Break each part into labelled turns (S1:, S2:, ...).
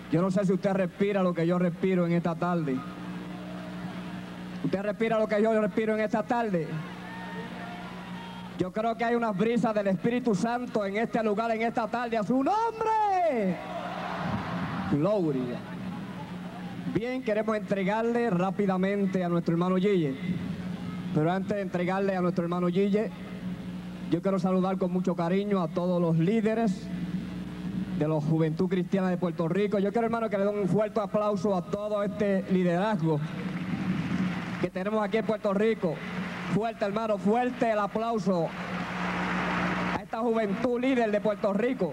S1: Yo no sé si usted respira lo que yo respiro en esta tarde. ¿Usted respira lo que yo respiro en esta tarde? Yo creo que hay unas brisas del Espíritu Santo en este lugar, en esta tarde. ¡A su nombre! Gloria. Bien, queremos entregarle rápidamente a nuestro hermano Gille. Pero antes de entregarle a nuestro hermano Gille, yo quiero saludar con mucho cariño a todos los líderes de la Juventud Cristiana de Puerto Rico. Yo quiero, hermano, que le den un fuerte aplauso a todo este liderazgo que tenemos aquí en Puerto Rico. Fuerte, hermano, fuerte el aplauso a esta juventud líder de Puerto Rico.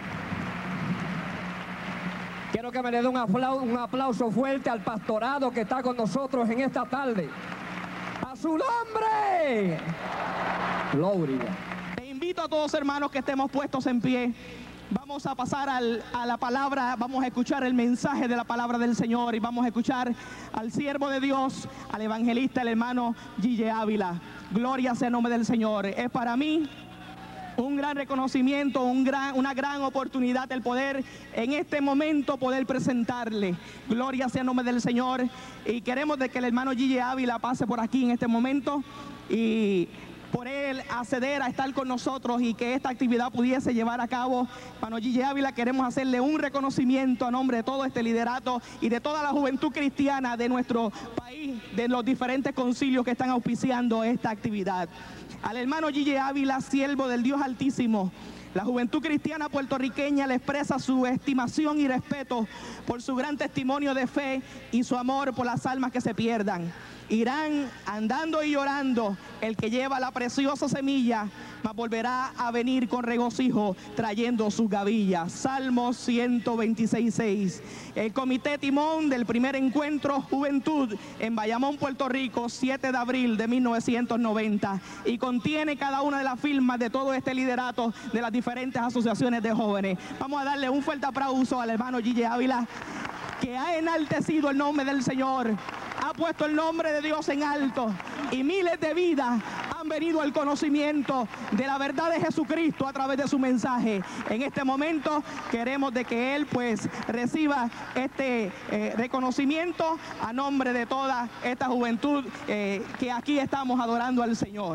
S1: Quiero que me le dé un aplauso fuerte al pastorado que está con nosotros en esta tarde. ¡A su nombre! Gloria.
S2: Te invito a todos, hermanos, que estemos puestos en pie. Vamos a pasar a la palabra, vamos a escuchar el mensaje de la palabra del Señor y vamos a escuchar al siervo de Dios, al evangelista, el hermano Gille Ávila. Gloria sea el nombre del Señor. Es para mí un gran reconocimiento, una gran oportunidad el poder en este momento poder presentarle. Gloria sea el nombre del Señor. Y queremos de que el hermano Gille Ávila pase por aquí en este momento y por él acceder a estar con nosotros y que esta actividad pudiese llevar a cabo. Hermano Gille Ávila, queremos hacerle un reconocimiento a nombre de todo este liderato y de toda la juventud cristiana de nuestro país, de los diferentes concilios que están auspiciando esta actividad. Al hermano Gille Ávila, siervo del Dios Altísimo, la juventud cristiana puertorriqueña le expresa su estimación y respeto por su gran testimonio de fe y su amor por las almas que se pierdan. Irán andando y llorando el que lleva la preciosa semilla, mas volverá a venir con regocijo trayendo sus gavillas. Salmos 126:6. El comité timón del primer encuentro Juventud en Bayamón, Puerto Rico, 7 de abril de 1990, y contiene cada una de las firmas de todo este liderato de las diferentes asociaciones de jóvenes. Vamos a darle un fuerte aplauso al hermano Gille Ávila, que ha enaltecido el nombre del Señor, ha puesto el nombre de Dios en alto, y miles de vidas han venido al conocimiento de la verdad de Jesucristo a través de su mensaje. En este momento queremos de que él pues reciba este reconocimiento a nombre de toda esta juventud que aquí estamos adorando al Señor.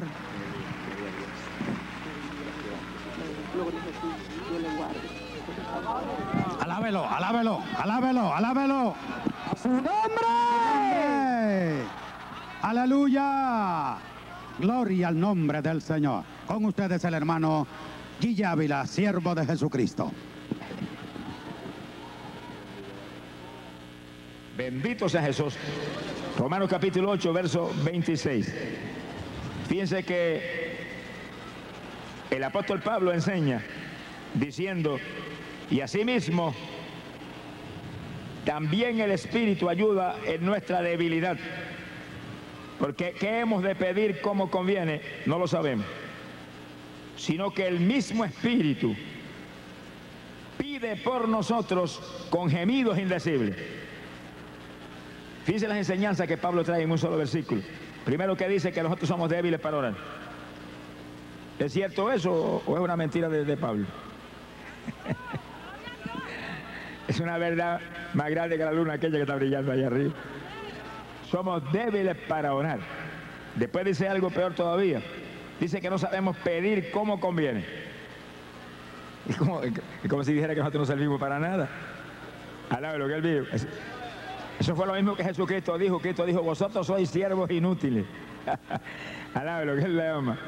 S3: Alábelo, alábelo, alábelo, alábelo.
S1: ¡A su nombre!
S3: Aleluya. Gloria al nombre del Señor. Con ustedes el hermano Gille Ávila, siervo de Jesucristo.
S4: Bendito sea Jesús. Romanos capítulo 8, verso 26. Fíjense que el apóstol Pablo enseña diciendo: y asimismo también el Espíritu ayuda en nuestra debilidad. Porque ¿qué hemos de pedir como conviene? No lo sabemos. Sino que el mismo Espíritu pide por nosotros con gemidos indecibles. Fíjense las enseñanzas que Pablo trae en un solo versículo. Primero, que dice que nosotros somos débiles para orar. ¿Es cierto eso o es una mentira de Pablo? Es una verdad más grande que la luna aquella que está brillando allá arriba. Somos débiles para orar. Después dice algo peor todavía. Dice que no sabemos pedir como conviene. Es como si dijera que nosotros no servimos para nada. Alabe lo que él dijo. Eso fue lo mismo que Jesucristo dijo. Cristo dijo: vosotros sois siervos inútiles. Alabe lo que él le ama.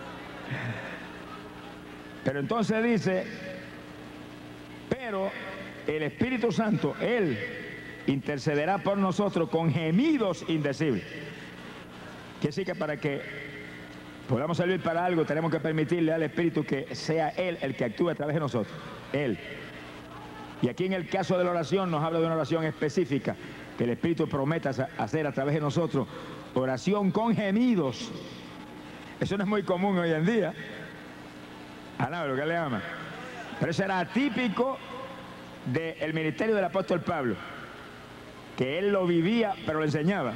S4: Pero entonces dice: pero el Espíritu Santo, Él intercederá por nosotros con gemidos indecibles. Quiere decir que para que podamos servir para algo, tenemos que permitirle al Espíritu que sea Él el que actúe a través de nosotros. Él. Y aquí en el caso de la oración nos habla de una oración específica que el Espíritu promete hacer a través de nosotros. Oración con gemidos. Eso no es muy común hoy en día. Alaba lo que le ama. Pero eso era típico del ministerio del apóstol Pablo, que él lo vivía pero lo enseñaba,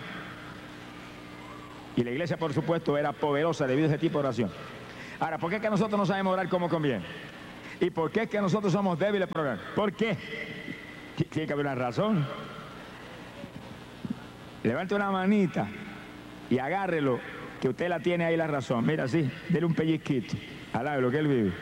S4: y la iglesia por supuesto era poderosa debido a ese tipo de oración. Ahora, ¿por qué es que nosotros no sabemos orar como conviene? ¿Y por qué es que nosotros somos débiles para orar? ¿Por qué? Tiene que haber una razón. Levante una manita y agárrelo, que usted la tiene ahí la razón. Mira, así, dele un pellizquito. Alabe lo que él vive.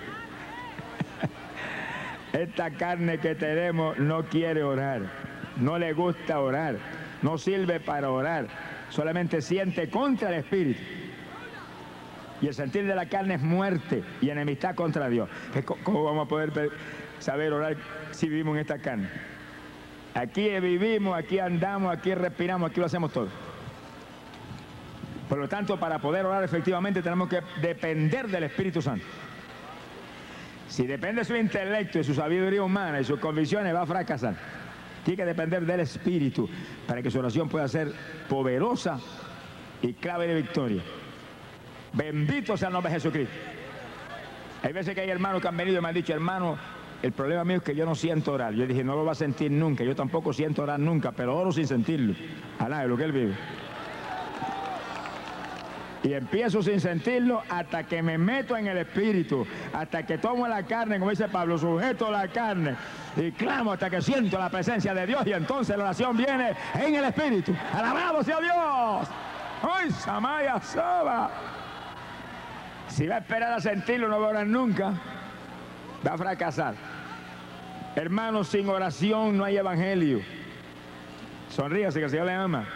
S4: Esta carne que tenemos no quiere orar, no le gusta orar, no sirve para orar, solamente siente contra el Espíritu. Y el sentir de la carne es muerte y enemistad contra Dios. ¿Cómo vamos a poder saber orar si vivimos en esta carne? Aquí vivimos, aquí andamos, aquí respiramos, aquí lo hacemos todo. Por lo tanto, para poder orar efectivamente tenemos que depender del Espíritu Santo. Si depende de su intelecto y su sabiduría humana y sus convicciones, va a fracasar. Tiene que depender del Espíritu para que su oración pueda ser poderosa y clave de victoria. Bendito sea el nombre de Jesucristo. Hay veces que hay hermanos que han venido y me han dicho, hermano, el problema mío es que yo no siento orar. Yo dije, no lo va a sentir nunca, yo tampoco siento orar nunca, pero oro sin sentirlo. Alá, es lo que él vive. Y empiezo sin sentirlo hasta que me meto en el Espíritu, hasta que tomo la carne, como dice Pablo, sujeto la carne y clamo hasta que siento la presencia de Dios, y entonces la oración viene en el Espíritu. ¡Alabado sea Dios! ¡Ay, Samaya Saba! Si va a esperar a sentirlo, no va a orar nunca, va a fracasar. Hermanos, sin oración no hay evangelio. Sonríase, que el Señor le ama.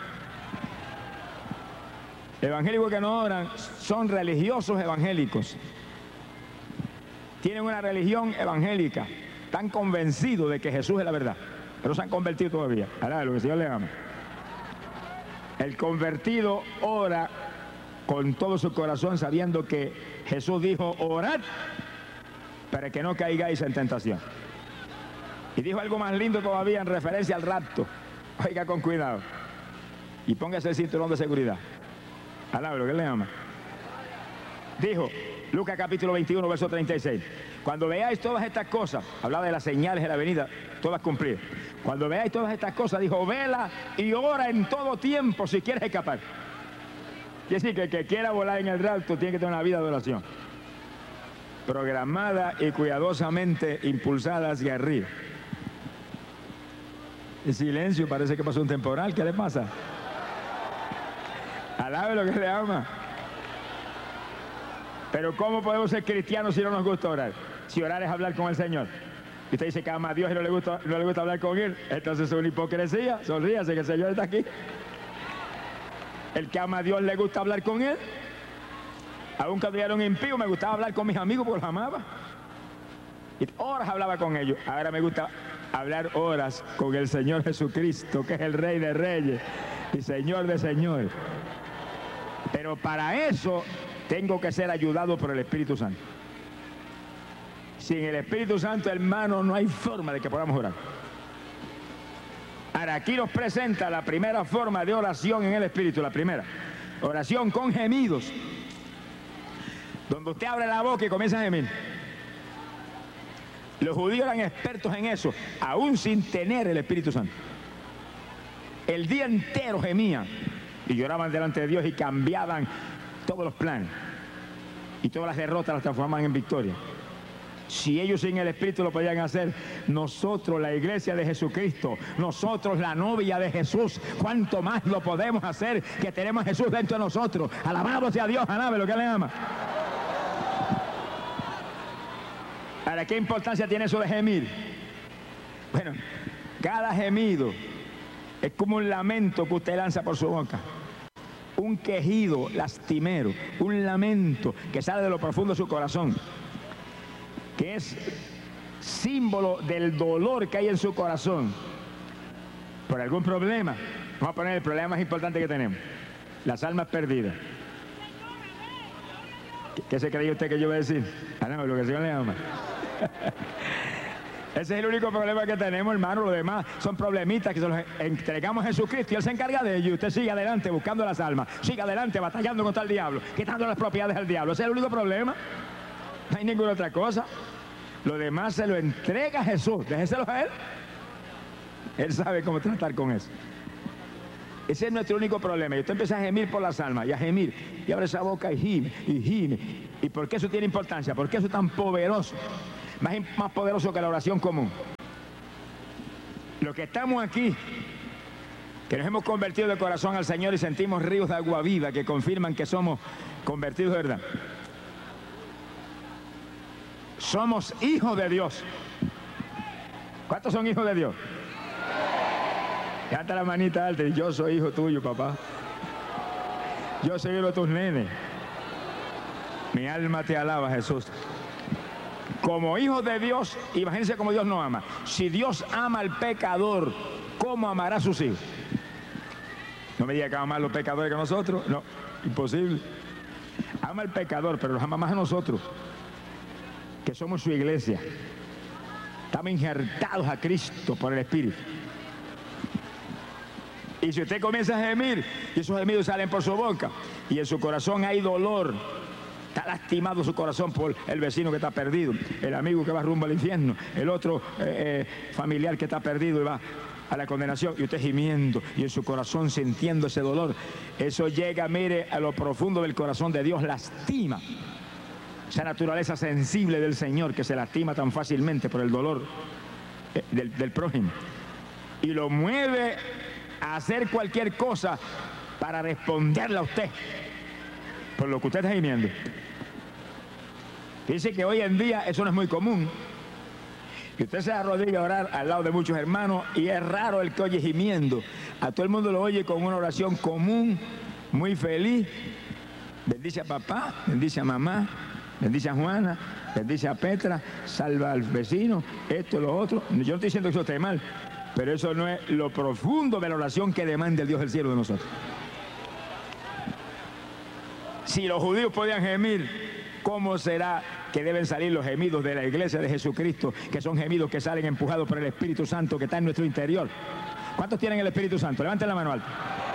S4: Evangélicos que no oran son religiosos evangélicos. Tienen una religión evangélica. Están convencidos de que Jesús es la verdad, pero se han convertido todavía. Ahora, lo que el Señor le ama. El convertido ora con todo su corazón, sabiendo que Jesús dijo, orad para que no caigáis en tentación. Y dijo algo más lindo todavía en referencia al rapto. Oiga con cuidado y póngase el cinturón de seguridad. Alaba lo que él le ama. Dijo, Lucas capítulo 21, verso 36. Cuando veáis todas estas cosas, hablaba de las señales de la venida, todas cumplidas. Cuando veáis todas estas cosas, dijo, vela y ora en todo tiempo si quieres escapar. Quiere decir que el que quiera volar en el rapto tiene que tener una vida de oración, programada y cuidadosamente impulsada hacia arriba. En silencio, parece que pasó un temporal. ¿Qué le pasa? Alabe lo que le ama. Pero ¿cómo podemos ser cristianos si no nos gusta orar? Si orar es hablar con el Señor. Y usted dice que ama a Dios y no le gusta hablar con Él, entonces es una hipocresía. Sonríase que el Señor está aquí. El que ama a Dios le gusta hablar con Él. Aún cuando yo era un impío me gustaba hablar con mis amigos porque los amaba. Y horas hablaba con ellos. Ahora me gusta hablar horas con el Señor Jesucristo, que es el Rey de Reyes y Señor de Señores. Pero para eso tengo que ser ayudado por el Espíritu Santo. Sin el Espíritu Santo, hermano, no hay forma de que podamos orar. Ahora, aquí nos presenta la primera forma de oración en el Espíritu, la primera. Oración con gemidos. Donde usted abre la boca y comienza a gemir. Los judíos eran expertos en eso, aún sin tener el Espíritu Santo. El día entero gemían y lloraban delante de Dios y cambiaban todos los planes. Y todas las derrotas las transformaban en victoria. Si ellos sin el Espíritu lo podían hacer, nosotros, la iglesia de Jesucristo, nosotros, la novia de Jesús, ¿cuánto más lo podemos hacer que tenemos a Jesús dentro de nosotros? Alabado sea Dios, alabe lo que le ama. Ahora, ¿qué importancia tiene eso de gemir? Bueno, cada gemido es como un lamento que usted lanza por su boca. Un quejido lastimero, un lamento que sale de lo profundo de su corazón, que es símbolo del dolor que hay en su corazón por algún problema. Vamos a poner el problema más importante que tenemos: las almas perdidas. ¿Qué se cree usted que yo voy a decir? Ah, no, lo que el Señor le ama. Ese es el único problema que tenemos, hermano. Los demás son problemitas que se los entregamos a Jesucristo y Él se encarga de ello. Y usted sigue adelante buscando las almas, sigue adelante batallando contra el diablo, quitando las propiedades del diablo. Ese es el único problema. No hay ninguna otra cosa. Lo demás se lo entrega a Jesús. Déjeselo a Él. Él sabe cómo tratar con eso. Ese es nuestro único problema. Y usted empieza a gemir por las almas y a gemir. Y abre esa boca y gime, y gime. ¿Y por qué eso tiene importancia? ¿Por qué eso es tan poderoso? Más poderoso que la oración común. Los que estamos aquí, que nos hemos convertido de corazón al Señor y sentimos ríos de agua viva que confirman que somos convertidos de verdad. Somos hijos de Dios. ¿Cuántos son hijos de Dios? Levanta la manita alta y yo soy hijo tuyo, papá. Yo soy uno de tus nenes. Mi alma te alaba, Jesús. Como hijos de Dios, imagínense cómo Dios nos ama. Si Dios ama al pecador, ¿cómo amará a sus hijos? No me diga que ama más a los pecadores que a nosotros. No, imposible. Ama al pecador, pero los ama más a nosotros, que somos su iglesia. Estamos injertados a Cristo por el Espíritu. Y si usted comienza a gemir, y esos gemidos salen por su boca, y en su corazón hay dolor, está lastimado su corazón por el vecino que está perdido, el amigo que va rumbo al infierno, el otro familiar que está perdido y va a la condenación, y usted gimiendo, y en su corazón sintiendo ese dolor, eso llega, mire, a lo profundo del corazón de Dios, lastima esa naturaleza sensible del Señor que se lastima tan fácilmente por el dolor del prójimo, y lo mueve a hacer cualquier cosa para responderle a usted por lo que usted está gimiendo. Dice que hoy en día eso no es muy común, que usted se arrodilla a orar al lado de muchos hermanos y es raro el que oye gimiendo. A todo el mundo lo oye con una oración común, muy feliz. Bendice a papá, bendice a mamá, bendice a Juana, bendice a Petra, salva al vecino, esto, lo otro. Yo no estoy diciendo que eso esté mal, pero eso no es lo profundo de la oración que demanda el Dios del cielo de nosotros. Si los judíos podían gemir, ¿cómo será que deben salir los gemidos de la iglesia de Jesucristo, que son gemidos que salen empujados por el Espíritu Santo que está en nuestro interior? ¿Cuántos tienen el Espíritu Santo? Levanten la mano alta.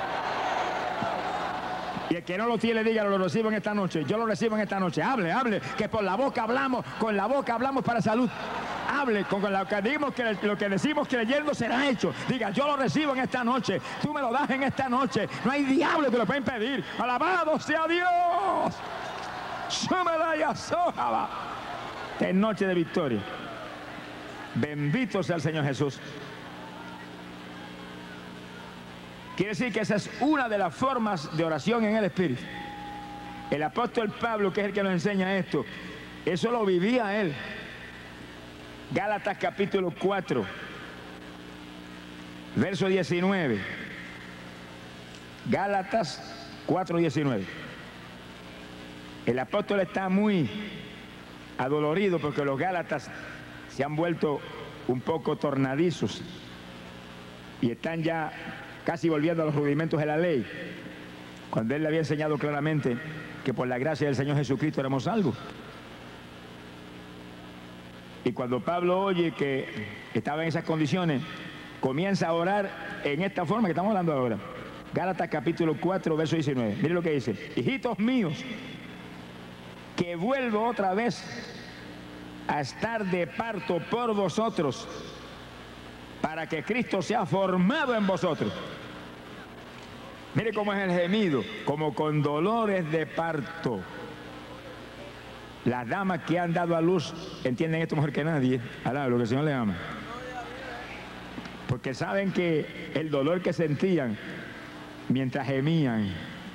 S4: Y el que no lo tiene, dígalo, lo recibo en esta noche. Yo lo recibo en esta noche. Hable, hable, que por la boca hablamos, con la boca hablamos para salud. Hable, con lo que decimos creyendo será hecho. Diga, yo lo recibo en esta noche. Tú me lo das en esta noche. No hay diablo que lo pueda impedir. Alabado sea Dios. Es noche de victoria. Bendito sea el Señor Jesús. Quiere decir que esa es una de las formas de oración en el Espíritu. El apóstol Pablo, que es el que nos enseña esto, eso lo vivía él. Gálatas capítulo 4, verso 19. Gálatas 4, 19. El apóstol está muy adolorido porque los gálatas se han vuelto un poco tornadizos y están ya casi volviendo a los rudimentos de la ley, cuando él le había enseñado claramente que por la gracia del Señor Jesucristo éramos salvos. Y cuando Pablo oye que estaba en esas condiciones, comienza a orar en esta forma que estamos hablando ahora. Gálatas capítulo 4, verso 19. Miren lo que dice: hijitos míos, que vuelvo otra vez a estar de parto por vosotros, para que Cristo sea formado en vosotros. Mire cómo es el gemido, como con dolores de parto. Las damas que han dado a luz entienden esto mejor que nadie. Alaba lo que el Señor les ama. Porque saben que el dolor que sentían mientras gemían,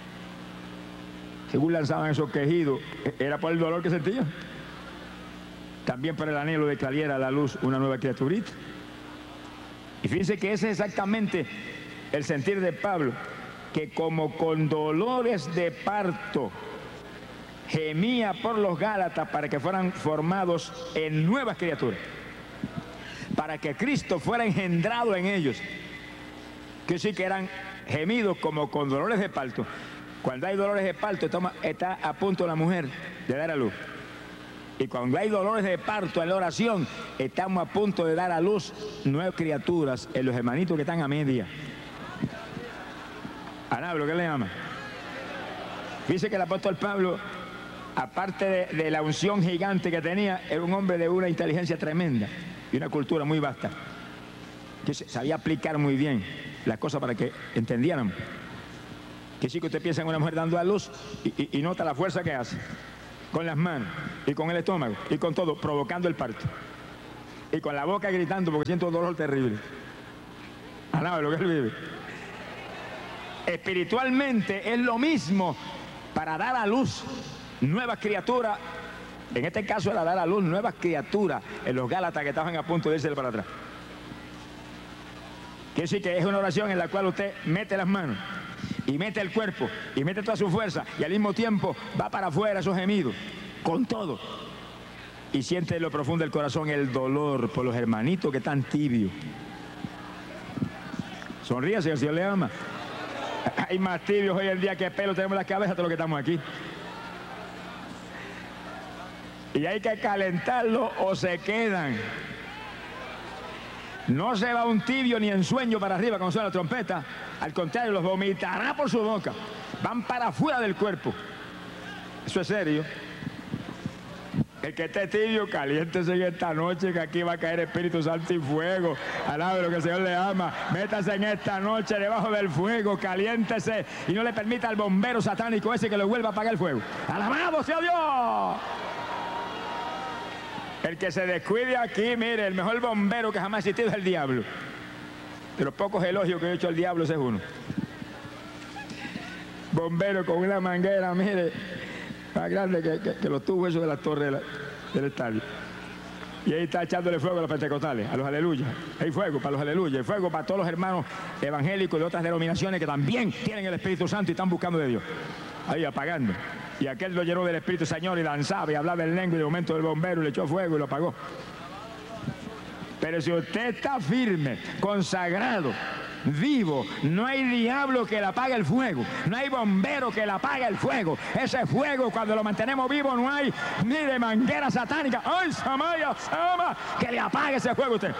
S4: según lanzaban esos quejidos, era por el dolor que sentían. También por el anhelo de que saliera a la luz una nueva criaturita. Y fíjense que ese es exactamente el sentir de Pablo, que como con dolores de parto gemía por los Gálatas para que fueran formados en nuevas criaturas, para que Cristo fuera engendrado en ellos. Que sí que eran gemidos como con dolores de parto. Cuando hay dolores de parto, está a punto la mujer de dar a luz. Y cuando hay dolores de parto en la oración, estamos a punto de dar a luz nuevas criaturas en los hermanitos que están a media. Anablo, ¿qué le llama? Dice que el apóstol Pablo, aparte de la unción gigante que tenía, era un hombre de una inteligencia tremenda y una cultura muy vasta, que sabía aplicar muy bien las cosas para que entendieran. Que sí que usted piensa en una mujer dando a luz y nota la fuerza que hace, con las manos y con el estómago y con todo, provocando el parto. Y con la boca gritando porque siento un dolor terrible. Alaba lo que él vive. Espiritualmente es lo mismo para dar a luz nuevas criaturas. En este caso era dar a luz nuevas criaturas en los Gálatas que estaban a punto de irse para atrás. Quiere decir que es una oración en la cual usted mete las manos y mete el cuerpo y mete toda su fuerza y al mismo tiempo va para afuera esos gemidos con todo y siente en lo profundo del corazón el dolor por los hermanitos que están tibios. Sonríe, si el Señor le ama. Hay más tibios hoy en día que pelo tenemos en la cabeza de los que estamos aquí. Y hay que calentarlos o se quedan. No se va un tibio ni en sueño para arriba cuando suena la trompeta. Al contrario, los vomitará por su boca. Van para afuera del cuerpo. Eso es serio. El que esté tibio, caliéntese en esta noche, que aquí va a caer Espíritu Santo y fuego. Alabe lo que el Señor le ama. Métase en esta noche debajo del fuego, caliéntese y no le permita al bombero satánico ese que lo vuelva a apagar el fuego. ¡Alabado sea Dios! El que se descuide aquí, mire, el mejor bombero que jamás ha existido es el diablo. De los pocos elogios que he hecho al diablo, ese es uno. Bombero con una manguera, mire, más grande que los tubos esos de las torres del estadio. Y ahí está echándole fuego a los pentecostales, a los aleluyas. Hay fuego para los aleluyas, hay fuego para todos los hermanos evangélicos de otras denominaciones que también tienen el Espíritu Santo y están buscando de Dios. Ahí apagando. Y aquel lo llenó del Espíritu Señor y danzaba y hablaba en lengua y de momento el bombero le echó fuego y lo apagó. Pero si usted está firme, consagrado, vivo, no hay diablo que le apague el fuego, no hay bombero que le apague el fuego. Ese fuego, cuando lo mantenemos vivo, no hay ni de manguera satánica, ¡ay, Samaya, Sama!, que le apague ese fuego a usted.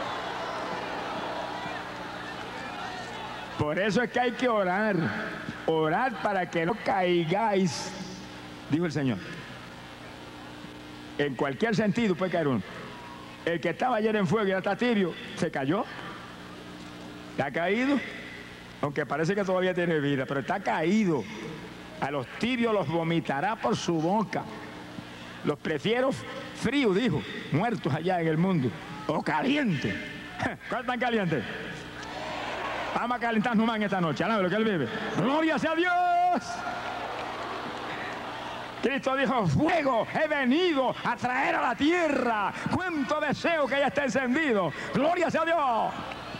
S4: Por eso es que hay que orar para que no caigáis, dijo el Señor. En cualquier sentido puede caer uno. El que estaba ayer en fuego y ya está tibio, se cayó. ¿Ha caído? Aunque parece que todavía tiene vida, pero está caído. A los tibios los vomitará por su boca. Los prefiero fríos, dijo, muertos allá en el mundo, o calientes. ¿Cuál tan caliente? Vamos a calentarnos más en esta noche. Alaba lo que él vive. ¡Gloria sea Dios! Cristo dijo, fuego he venido a traer a la tierra. Cuánto deseo que ya esté encendido. ¡Gloria sea Dios!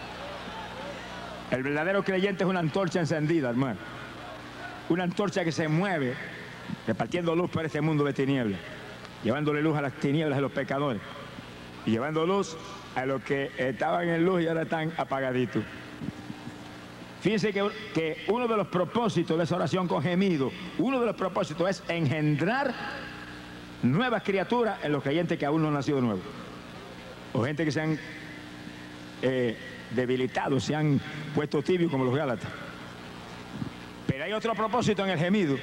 S4: El verdadero creyente es una antorcha encendida, hermano. Una antorcha que se mueve, repartiendo luz para este mundo de tinieblas, llevándole luz a las tinieblas de los pecadores y llevando luz a los que estaban en luz y ahora están apagaditos. Fíjense que uno de los propósitos de esa oración con gemido, uno de los propósitos es engendrar nuevas criaturas en los creyentes que aún no han nacido nuevos. O gente que se han debilitado, se han puesto tibios como los Gálatas. Pero hay otro propósito en el gemido.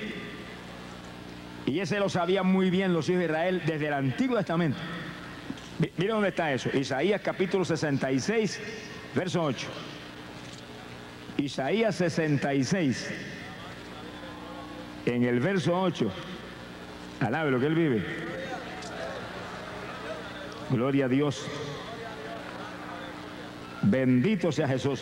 S4: Y ese lo sabían muy bien los hijos de Israel desde el Antiguo Testamento. Miren dónde está eso. Isaías capítulo 66, verso 8. Isaías 66, en el verso 8, alabe lo que él vive. Gloria a Dios. Bendito sea Jesús.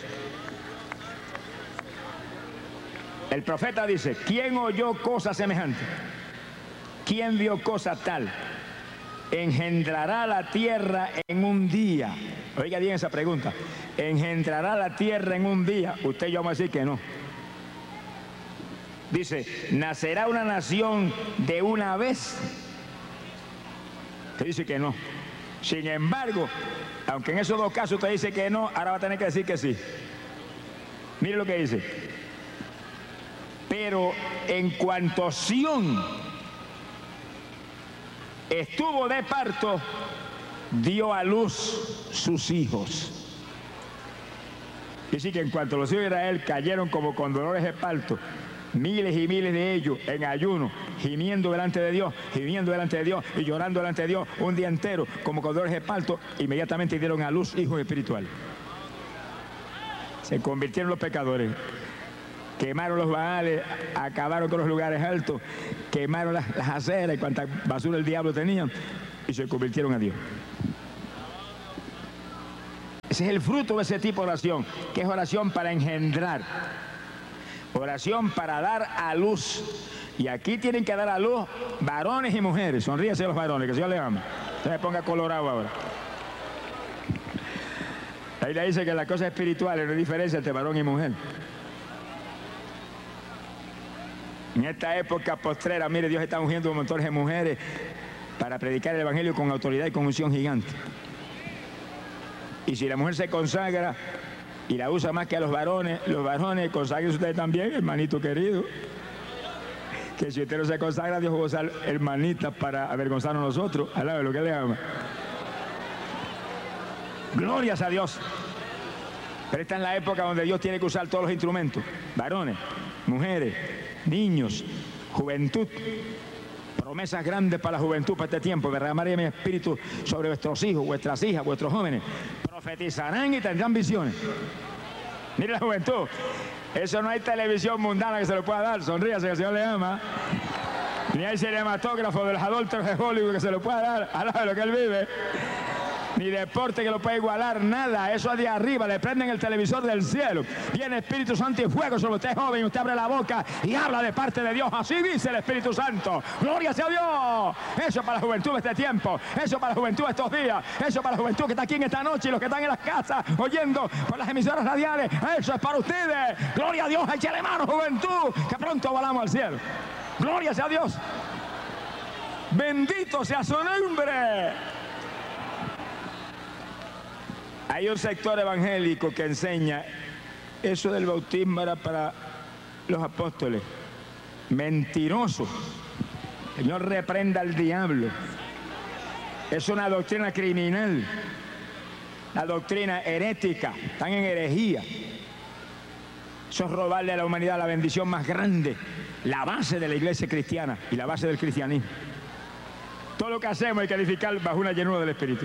S4: El profeta dice, ¿quién oyó cosa semejante? ¿Quién vio cosa tal? Engendrará la tierra en un día. Oiga bien esa pregunta. ¿Engendrará la tierra en un día? Usted y yo vamos a decir que no. Dice, ¿nacerá una nación de una vez? Usted dice que no. Sin embargo, aunque en esos dos casos usted dice que no, ahora va a tener que decir que sí. Mire lo que dice. Pero en cuanto Sión estuvo de parto, dio a luz sus hijos. Y así que en cuanto los hijos de Israel cayeron como con dolores de parto, miles y miles de ellos en ayuno, gimiendo delante de Dios y llorando delante de Dios un día entero como con dolores de parto, inmediatamente dieron a luz hijos espirituales. Se convirtieron los pecadores, quemaron los baales, acabaron con los lugares altos, quemaron las aceras y cuanta basura el diablo tenía y se convirtieron a Dios. Ese es el fruto de ese tipo de oración, que es oración para engendrar, oración para dar a luz. Y aquí tienen que dar a luz varones y mujeres. Sonríese a los varones, que el Señor les ama. Se me ponga colorado ahora. Ahí le dice que las cosas espirituales no hay diferencia entre varón y mujer. En esta época postrera, mire, Dios está ungiendo un montón de mujeres para predicar el evangelio con autoridad y con unción gigante. Y si la mujer se consagra y la usa más que a los varones, consagren ustedes también, hermanito querido. Que si usted no se consagra, Dios va a usar hermanitas para avergonzarnos a nosotros. Alabe lo que le ama. Glorias a Dios. Pero esta es la época donde Dios tiene que usar todos los instrumentos. Varones, mujeres, niños, juventud. Promesas grandes para la juventud para este tiempo. Derramaré mi espíritu sobre vuestros hijos, vuestras hijas, vuestros jóvenes. Profetizarán y tendrán visiones. Mire la juventud. Eso no hay televisión mundana que se lo pueda dar. Sonríase que el Señor le ama. Ni hay cinematógrafo de los adultos de Hollywood que se lo pueda dar. Alabe lo que él vive. Ni deporte que lo pueda igualar, nada. Eso es de arriba, le prenden el televisor del cielo. Viene Espíritu Santo y fuego sobre usted, joven. Usted abre la boca y habla de parte de Dios. Así dice el Espíritu Santo. Gloria sea a Dios. Eso para la juventud de este tiempo. Eso para la juventud de estos días. Eso para la juventud que está aquí en esta noche y los que están en las casas oyendo por las emisoras radiales. Eso es para ustedes. Gloria a Dios. Échale mano, juventud, que pronto volamos al cielo. Gloria sea a Dios. Bendito sea su nombre. Hay un sector evangélico que enseña eso del bautismo era para los apóstoles. Mentiroso. El Señor reprenda al diablo. Es una doctrina criminal. La doctrina herética. Están en herejía. Eso es robarle a la humanidad la bendición más grande. La base de la iglesia cristiana y la base del cristianismo. Todo lo que hacemos hay que edificar bajo una llenura del Espíritu.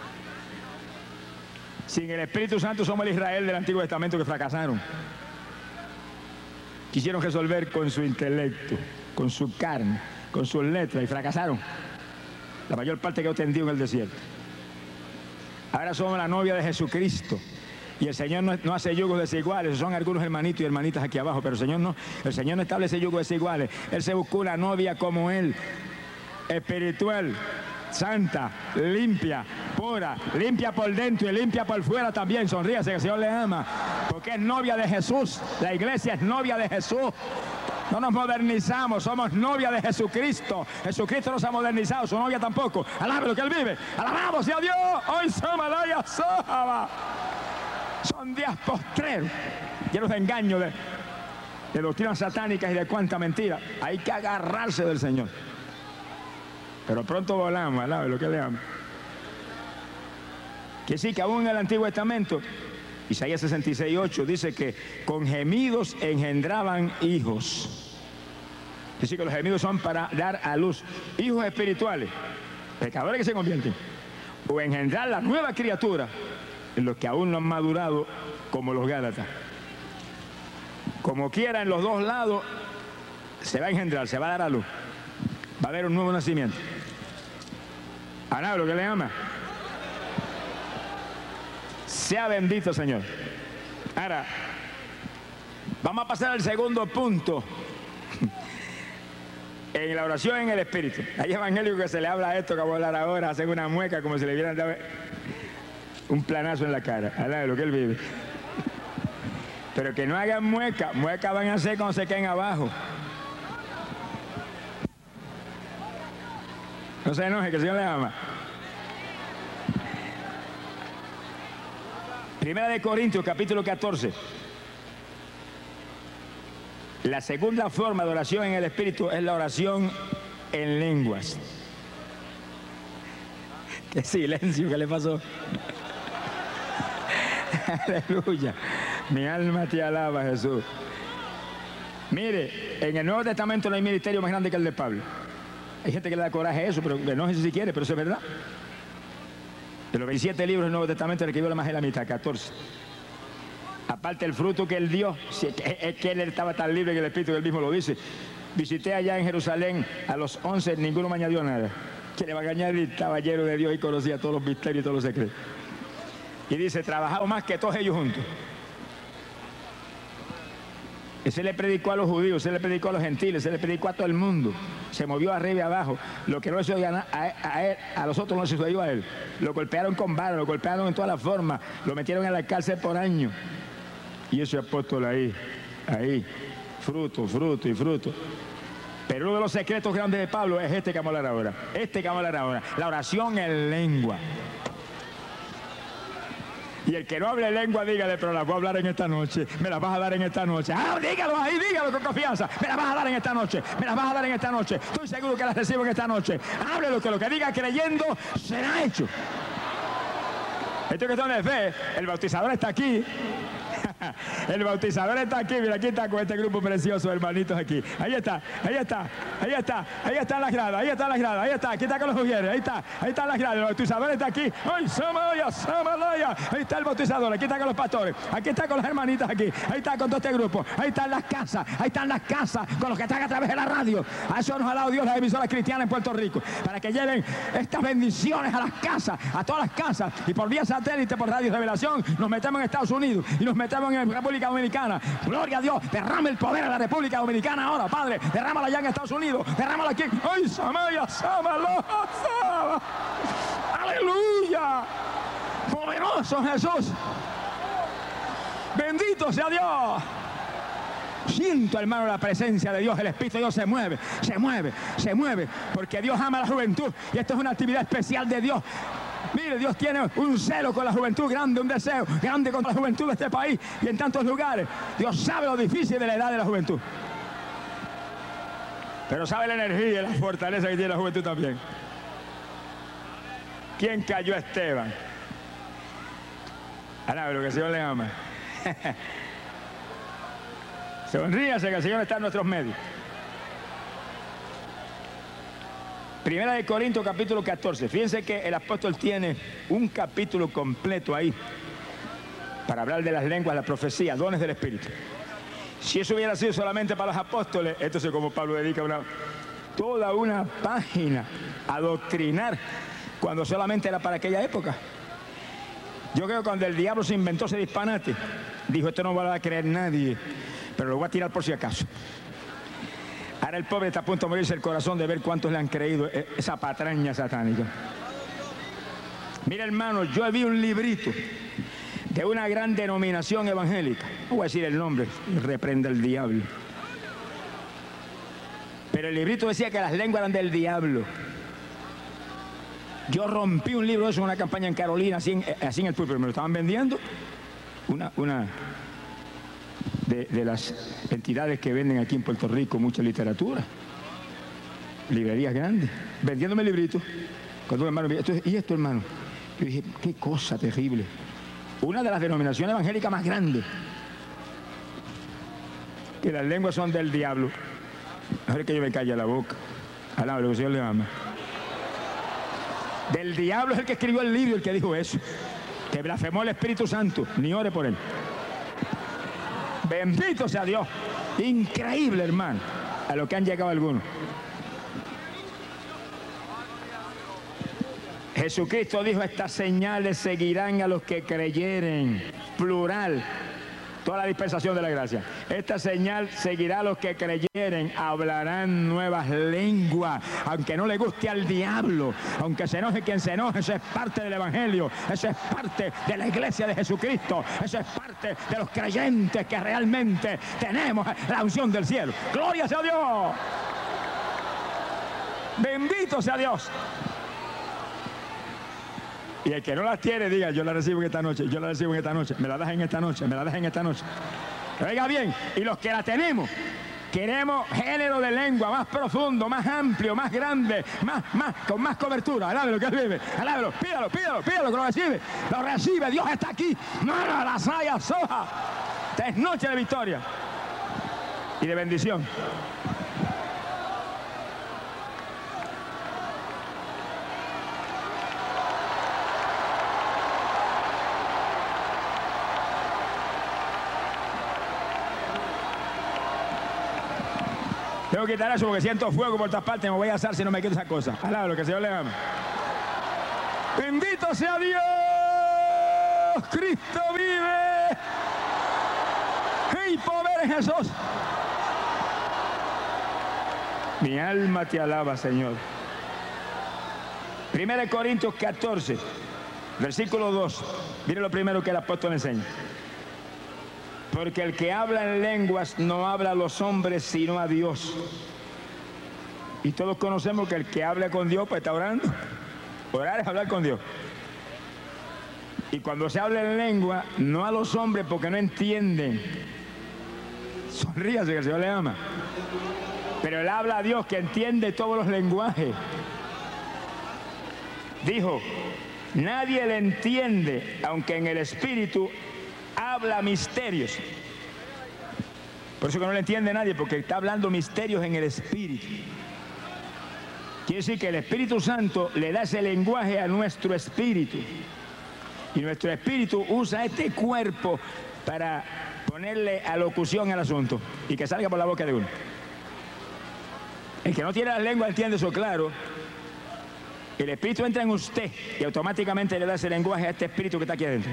S4: Sin el Espíritu Santo somos el Israel del Antiguo Testamento que fracasaron. Quisieron resolver con su intelecto, con su carne, con sus letras y fracasaron. La mayor parte quedó tendido en el desierto. Ahora somos la novia de Jesucristo. Y el Señor no hace yugos desiguales. Son algunos hermanitos y hermanitas aquí abajo, pero el Señor no establece yugos desiguales. Él se buscó una novia como Él, espiritual, santa, limpia, pura, limpia por dentro y limpia por fuera también. Sonríase que el Señor le ama, porque es novia de Jesús. La iglesia es novia de Jesús. No nos modernizamos, somos novia de Jesucristo. Jesucristo no se ha modernizado, su novia tampoco. Alabe lo que Él vive. Alabamos a Dios. Hoy son días postreros, llenos de engaño, de doctrinas satánicas y de cuánta mentira. Hay que agarrarse del Señor. Pero pronto volamos, alabe lo que le ama. Que sí, que aún en el Antiguo Testamento, Isaías 66:8 dice que con gemidos engendraban hijos. Que sí, que los gemidos son para dar a luz hijos espirituales, pecadores que se convierten, o engendrar la nueva criatura en los que aún no han madurado, como los Gálatas. Como quiera, en los dos lados se va a engendrar, se va a dar a luz. Va a haber un nuevo nacimiento. Alabe lo que le ama. Sea bendito, Señor. Ahora, vamos a pasar al segundo punto. En la oración en el Espíritu. Hay evangélicos que se le habla a esto que voy a hablar ahora, hacen una mueca como si le hubieran dado un planazo en la cara. Alabe lo que Él vive. Pero que no hagan mueca. Mueca van a hacer cuando se queden abajo. No se enoje, que el Señor le ama. Primera de Corintios, capítulo 14. La segunda forma de oración en el Espíritu es la oración en lenguas. ¡Qué silencio! ¿Qué le pasó? Aleluya. Mi alma te alaba, Jesús. Mire, en el Nuevo Testamento no hay ministerio más grande que el de Pablo. Hay gente que le da coraje a eso, pero no sé si quiere, pero eso es verdad. De los 27 libros del Nuevo Testamento, el que dio la más de la mitad, 14. Aparte el fruto que Él dio, es que Él estaba tan libre en el Espíritu que Él mismo lo dice. Visité allá en Jerusalén a los 11, ninguno me añadió nada. Que le va a añadir, estaba lleno de Dios y conocía todos los misterios y todos los secretos. Y dice, trabajamos más que todos ellos juntos. Ese le predicó a los judíos, se le predicó a los gentiles, se le predicó a todo el mundo. Se movió arriba y abajo. Lo que no le sucedió a los otros no le sucedió a él. Lo golpearon con varas, lo golpearon en todas las formas, lo metieron en la cárcel por años. Y ese apóstol ahí, fruto, fruto y fruto. Pero uno de los secretos grandes de Pablo es este que vamos a hablar ahora. La oración en lengua. Y el que no hable lengua, dígale, pero la voy a hablar en esta noche. Me la vas a dar en esta noche. Ah, dígalo ahí, dígalo con confianza. Me la vas a dar en esta noche. Me la vas a dar en esta noche. Estoy seguro que la recibo en esta noche. Háblelo, que lo que diga creyendo será hecho. Esto es cuestión de fe. El bautizador está aquí. El bautizador está aquí, mira, aquí está con este grupo precioso, hermanitos aquí. Ahí está en las gradas, ahí está, aquí está con los mujeres, ahí está en las gradas, el bautizador está aquí. ¡Ay, Samalaya! Ahí está el bautizador, aquí está con los pastores, aquí está con las hermanitas aquí, ahí está con todo este grupo, ahí están las casas, con los que están a través de la radio. A eso nos ha dado Dios las emisoras cristianas en Puerto Rico, para que lleven estas bendiciones a las casas, a todas las casas, y por vía satélite, por Radio Revelación, nos metemos en Estados Unidos y nos metemos en República Dominicana. Gloria a Dios, derrama el poder en la República Dominicana ahora, Padre, derrámala allá en Estados Unidos, derrámala aquí. ¡Ay, Samaya, Samalo! ¡Aleluya! ¡Poderoso Jesús! ¡Bendito sea Dios! Siento, hermano, la presencia de Dios. El Espíritu de Dios se mueve, porque Dios ama a la juventud y esto es una actividad especial de Dios. Mire, Dios tiene un celo con la juventud grande, un deseo grande con la juventud de este país y en tantos lugares. Dios sabe lo difícil de la edad de la juventud, pero sabe la energía y la fortaleza que tiene la juventud también. ¿Quién cayó a Esteban? Alabe lo que el Señor le ama. Sonríase que el Señor está en nuestros medios. Primera de Corintios capítulo 14. Fíjense que el apóstol tiene un capítulo completo ahí para hablar de las lenguas, la profecía, dones del Espíritu. Si eso hubiera sido solamente para los apóstoles, entonces como Pablo dedica toda una página a doctrinar, cuando solamente era para aquella época. Yo creo que cuando el diablo se inventó ese disparate, dijo, esto no va a creer nadie, pero lo voy a tirar por si acaso. Ahora el pobre está a punto de morirse el corazón de ver cuántos le han creído esa patraña satánica. Mira, hermano, yo vi un librito de una gran denominación evangélica. No voy a decir el nombre, reprende el diablo. Pero el librito decía que las lenguas eran del diablo. Yo rompí un libro de eso en una campaña en Carolina, así en el púlpito, me lo estaban vendiendo. Una de las entidades que venden aquí en Puerto Rico mucha literatura, librerías grandes, vendiéndome el librito. Cuando un hermano, ¿y esto, hermano? Yo dije, qué cosa terrible. Una de las denominaciones evangélicas más grandes, que las lenguas son del diablo. Mejor que yo me calle la boca. Alaba lo que el Señor le ama. Del diablo es el que escribió el libro, el que dijo eso, que blasfemó el Espíritu Santo. Ni ore por él. Bendito sea Dios. Increíble, hermano, a lo que han llegado algunos. Jesucristo dijo, estas señales seguirán a los que creyeren. Plural. Toda la dispensación de la gracia. Esta señal seguirá a los que creyeren. Hablarán nuevas lenguas. Aunque no le guste al diablo, aunque se enoje quien se enoje, eso es parte del evangelio. Eso es parte de la iglesia de Jesucristo. Eso es parte de los creyentes que realmente tenemos la unción del cielo. ¡Gloria sea Dios! ¡Bendito sea Dios! Y el que no las tiene, diga, yo la recibo en esta noche, yo la recibo en esta noche, me la das en esta noche, me la das en esta noche. Oiga bien, y los que la tenemos, queremos género de lengua más profundo, más amplio, más grande, con más cobertura. Alábelo que él vive, alábelo, pídalo, que lo recibe. Lo recibe, Dios está aquí. Mara la saya soja. Esta es noche de victoria y de bendición. Tengo que quitar eso porque siento fuego por todas partes. Me voy a asar si no me quito esa cosa. Alaba lo que el Señor le ama. Bendito sea Dios. Cristo vive. ¡Hay poder en Jesús! Mi alma te alaba, Señor. 1 Corintios 14, versículo 2. Mire lo primero que el apóstol enseña. Porque el que habla en lenguas no habla a los hombres, sino a Dios. Y todos conocemos que el que habla con Dios, pues está orando. Orar es hablar con Dios. Y cuando se habla en lengua, no a los hombres porque no entienden. Sonríase que el Señor le ama. Pero él habla a Dios que entiende todos los lenguajes. Dijo, nadie le entiende, aunque en el espíritu habla misterios. Por eso que no le entiende nadie, porque está hablando misterios en el espíritu. Quiere decir que el Espíritu Santo le da ese lenguaje a nuestro espíritu. Y nuestro espíritu usa este cuerpo para ponerle alocución al asunto y que salga por la boca de uno. El que no tiene la lengua entiende eso claro. El espíritu entra en usted y automáticamente le da ese lenguaje a este espíritu que está aquí adentro.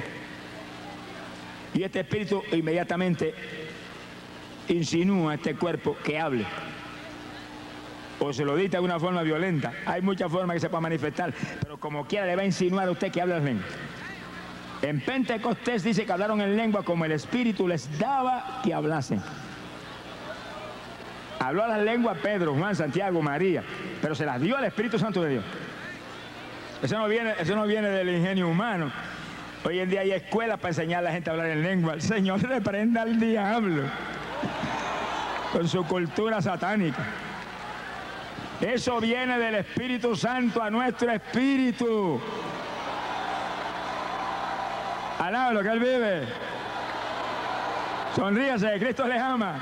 S4: Y este espíritu inmediatamente insinúa a este cuerpo que hable. O se lo dicta de una forma violenta. Hay muchas formas que se puede manifestar, pero como quiera le va a insinuar a usted que habla en lengua. En Pentecostés dice que hablaron en lengua como el Espíritu les daba que hablasen. Habló las lenguas Pedro, Juan, Santiago, María, pero se las dio al Espíritu Santo de Dios. Eso no viene del ingenio humano. Hoy en día hay escuelas para enseñar a la gente a hablar en lengua. El Señor reprenda al diablo con su cultura satánica. Eso viene del Espíritu Santo a nuestro espíritu. Alaba lo que Él vive. Sonríase, Cristo les ama.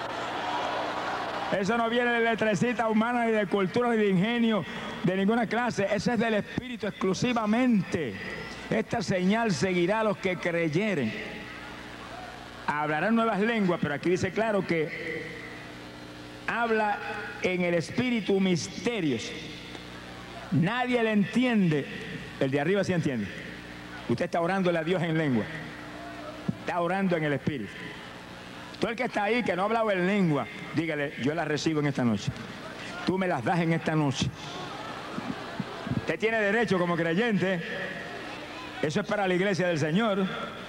S4: Eso no viene de letrecita humana, ni de cultura, ni de ingenio, de ninguna clase. Ese es del Espíritu exclusivamente. Esta señal seguirá a los que creyeren. Hablarán nuevas lenguas, pero aquí dice claro que habla en el Espíritu misterios. Nadie le entiende. El de arriba sí entiende. Usted está orándole a Dios en lengua. Está orando en el Espíritu. Todo el que está ahí, que no ha hablado en lengua, dígale, yo las recibo en esta noche. Tú me las das en esta noche. Usted tiene derecho como creyente. Eso es para la iglesia del Señor.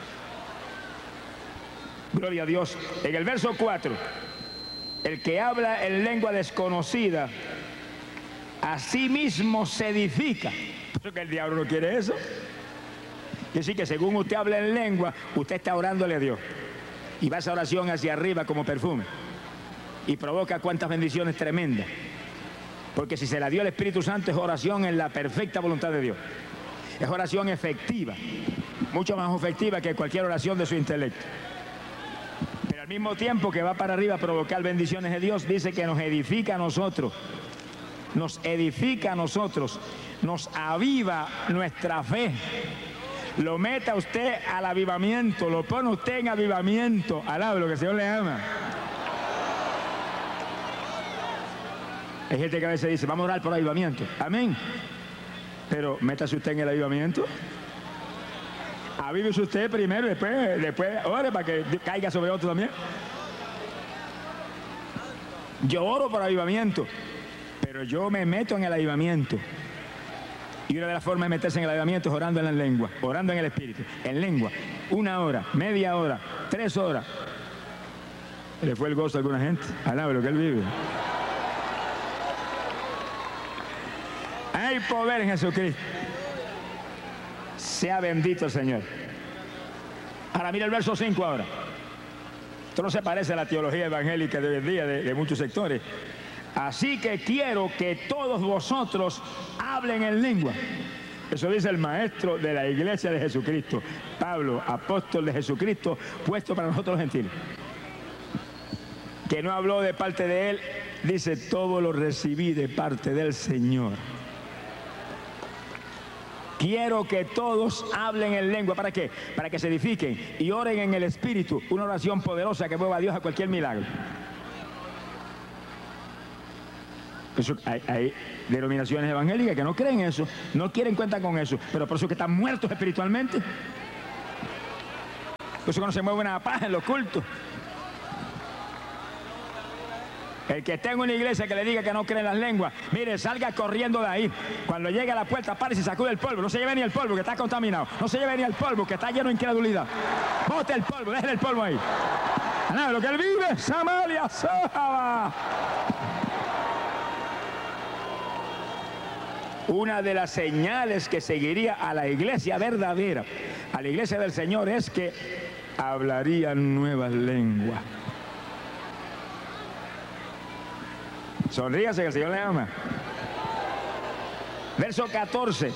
S4: Gloria a Dios. En el verso 4, el que habla en lengua desconocida, a sí mismo se edifica. Por eso que el diablo no quiere eso. Quiere decir que según usted habla en lengua, usted está orándole a Dios. Y va esa oración hacia arriba como perfume. Y provoca cuantas bendiciones tremendas. Porque si se la dio el Espíritu Santo, es oración en la perfecta voluntad de Dios. Es oración efectiva. Mucho más efectiva que cualquier oración de su intelecto. Pero al mismo tiempo que va para arriba a provocar bendiciones de Dios, dice que nos edifica a nosotros. Nos edifica a nosotros. Nos aviva nuestra fe. Lo meta usted al avivamiento, lo pone usted en avivamiento. Alaba lo que el Señor le ama. Hay gente que a veces dice, vamos a orar por avivamiento. Amén. Pero métase usted en el avivamiento. Avívese usted primero y después ore para que caiga sobre otro también. Yo oro por avivamiento, pero yo me meto en el avivamiento. Y una de las formas de meterse en el avivamiento es orando en la lengua, orando en el Espíritu, en lengua. 1 hora, media hora, 3 horas. Le fue el gozo a alguna gente. Alaba lo que Él vive. Hay poder en Jesucristo. Sea bendito el Señor. Ahora mira el verso 5 ahora. Esto no se parece a la teología evangélica de hoy en día de muchos sectores. Así que quiero que todos vosotros hablen en lengua. Eso dice el maestro de la iglesia de Jesucristo, Pablo, apóstol de Jesucristo, puesto para nosotros los gentiles. Que no habló de parte de él, dice, todo lo recibí de parte del Señor. Quiero que todos hablen en lengua. ¿Para qué? Para que se edifiquen y oren en el Espíritu. Una oración poderosa que mueva a Dios a cualquier milagro. Eso, hay denominaciones evangélicas que no creen eso, no quieren cuenta con eso, pero por eso que están muertos espiritualmente. Eso que no se mueve una paja en los cultos. El que esté en una iglesia que le diga que no cree en las lenguas, mire, salga corriendo de ahí. Cuando llegue a la puerta, pare y se sacude el polvo. No se lleve ni el polvo, que está contaminado. No se lleve ni el polvo, que está lleno de incredulidad. Bote el polvo, déjele el polvo ahí. Nada, lo que él vive, Samaria, Sahaba. Una de las señales que seguiría a la iglesia verdadera, a la iglesia del Señor, es que hablarían nuevas lenguas. Sonríase, que el Señor le ama. Verso 14.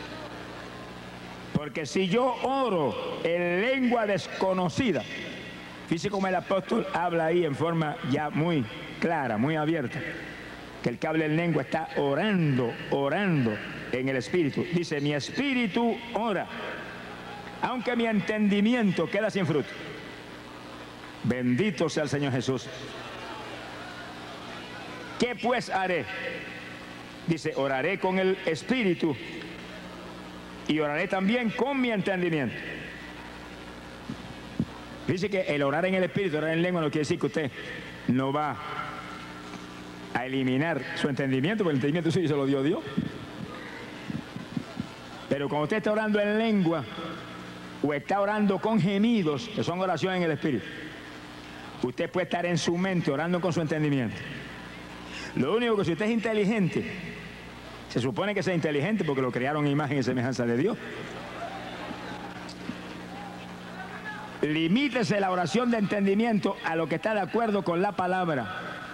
S4: Porque si yo oro en lengua desconocida, fíjese cómo el apóstol habla ahí en forma ya muy clara, muy abierta, que el que habla en lengua está orando en el espíritu. Dice, mi espíritu ora, aunque mi entendimiento queda sin fruto. Bendito sea el Señor Jesús. ¿Qué pues haré? Dice, oraré con el espíritu y oraré también con mi entendimiento. Dice que el orar en el espíritu, orar en lengua, no quiere decir que usted no va a eliminar su entendimiento, porque el entendimiento suyo se lo dio Dios. Pero cuando usted está orando en lengua o está orando con gemidos, que son oraciones en el espíritu, usted puede estar en su mente orando con su entendimiento. Lo único que si usted es inteligente, se supone que sea inteligente porque lo crearon en imagen y semejanza de Dios. Limítese la oración de entendimiento a lo que está de acuerdo con la palabra.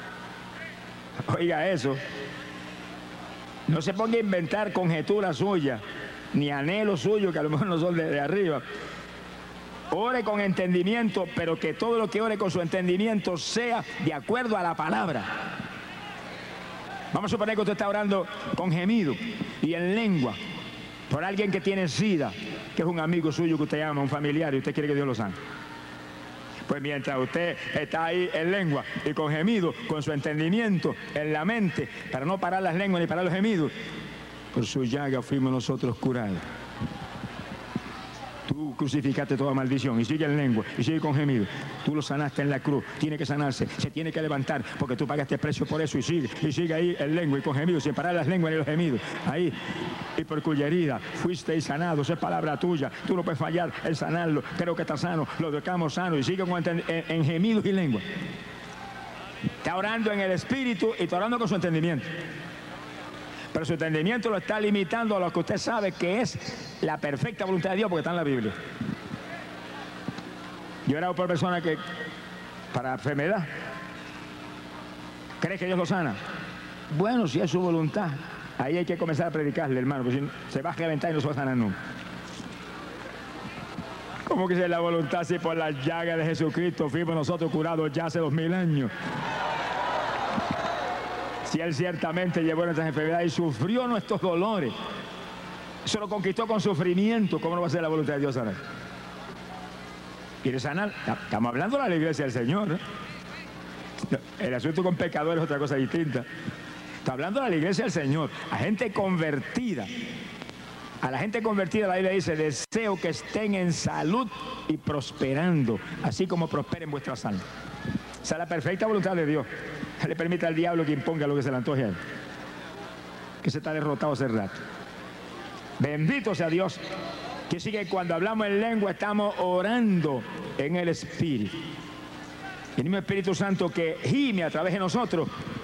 S4: Oiga eso. No se ponga a inventar conjeturas suyas, ni anhelos suyos que a lo mejor no son de arriba. Ore con entendimiento, pero que todo lo que ore con su entendimiento sea de acuerdo a la palabra. Vamos a suponer que usted está orando con gemido y en lengua por alguien que tiene SIDA, que es un amigo suyo que usted ama, un familiar, y usted quiere que Dios lo sane. Pues mientras usted está ahí en lengua y con gemido, con su entendimiento en la mente, para no parar las lenguas ni parar los gemidos, por su llaga fuimos nosotros curados. Tú crucificaste toda maldición y sigue en lengua y sigue con gemido. Tú lo sanaste en la cruz, tiene que sanarse, se tiene que levantar porque tú pagaste precio por eso y sigue ahí en lengua y con gemido, sin parar las lenguas ni los gemidos. Ahí, y por cuya herida fuisteis sanados, es palabra tuya, tú no puedes fallar en sanarlo, creo que está sano, lo dejamos sano y sigue en gemidos y lengua. Está orando en el espíritu y está orando con su entendimiento. Pero su entendimiento lo está limitando a lo que usted sabe que es la perfecta voluntad de Dios, porque está en la Biblia. Yo he orado por personas que, para enfermedad, ¿cree que Dios lo sana? Bueno, si es su voluntad, ahí hay que comenzar a predicarle, hermano, porque si se va a reventar y no se va a sanar nunca. ¿Cómo que es la voluntad si por la llaga de Jesucristo fuimos nosotros curados ya hace 2000 años? Si Él ciertamente llevó nuestras enfermedades y sufrió nuestros dolores, eso lo conquistó con sufrimiento, ¿cómo no va a ser la voluntad de Dios sanar? ¿Quiere sanar? Estamos hablando de la iglesia del Señor, ¿eh? El asunto con pecadores es otra cosa distinta. Está hablando de la iglesia del Señor, a gente convertida. A la gente convertida la Biblia dice, deseo que estén en salud y prosperando, así como prosperen vuestras almas. Esa es la perfecta voluntad de Dios. Le permite al diablo que imponga lo que se le antoje a él, que se está derrotado hace rato. Bendito sea Dios. Que sigue, cuando hablamos en lengua estamos orando en el Espíritu. El mismo Espíritu Santo que gime a través de nosotros